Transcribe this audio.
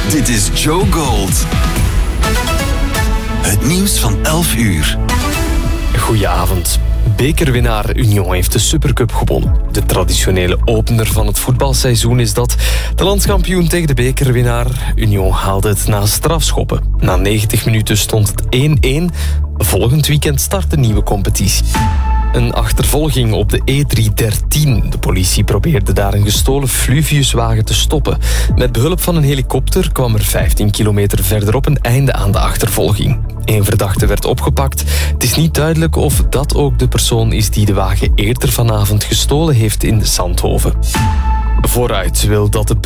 Dit is Joe Gold. Het nieuws van 11 uur. Goedenavond. Bekerwinnaar Union heeft de Supercup gewonnen. De traditionele opener van het voetbalseizoen is dat. De landskampioen tegen de bekerwinnaar Union haalde het na strafschoppen. Na 90 minuten stond het 1-1. Volgend weekend start de nieuwe competitie. Een achtervolging op de E313. De politie probeerde daar een gestolen Fluviuswagen te stoppen. Met behulp van een helikopter kwam er 15 kilometer verderop een einde aan de achtervolging. Eén verdachte werd opgepakt. Het is niet duidelijk of dat ook de persoon is die de wagen eerder vanavond gestolen heeft in Zandhoven. Vooruit wil dat de